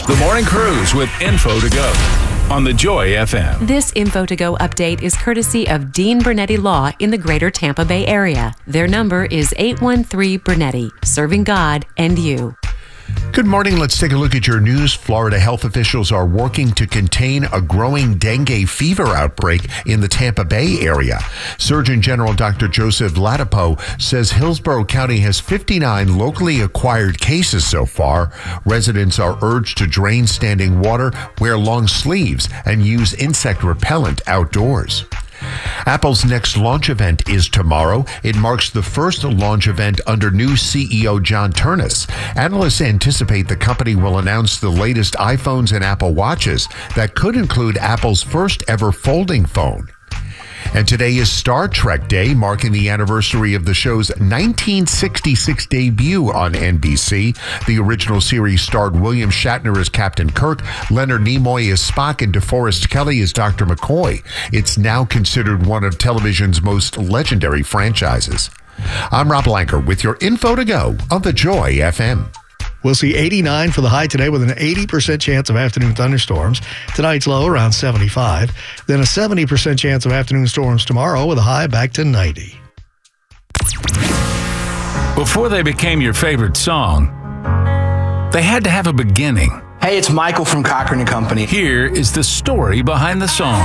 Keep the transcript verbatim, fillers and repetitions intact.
The Morning Cruise with Info to Go on the Joy F M. This Info to Go update is courtesy of Dean Bernetti Law in the greater Tampa Bay area. Their number is eight one three Bernetti, serving God and you. Good morning. Let's take a look at your news. Florida health officials are working to contain a growing dengue fever outbreak in the Tampa Bay area. Surgeon General Doctor Joseph Ladapo says Hillsborough County has fifty-nine locally acquired cases so far. Residents are urged to drain standing water, wear long sleeves, and use insect repellent outdoors. Apple's next launch event is tomorrow. It marks the first launch event under new C E O John Ternus. Analysts anticipate the company will announce the latest iPhones and Apple Watches that could include Apple's first ever folding phone. And today is Star Trek Day, marking the anniversary of the show's nineteen sixty-six debut on N B C. The original series starred William Shatner as Captain Kirk, Leonard Nimoy as Spock, and DeForest Kelley as Doctor McCoy. It's now considered one of television's most legendary franchises. I'm Rob Blanker with your Info to Go on the Joy F M. We'll see eighty-nine for the high today with an eighty percent chance of afternoon thunderstorms. Tonight's low around seventy-five. Then a seventy percent chance of afternoon storms tomorrow with a high back to ninety. Before they became your favorite song, they had to have a beginning. Hey, it's Michael from Cochran and Company. Here is the story behind the song.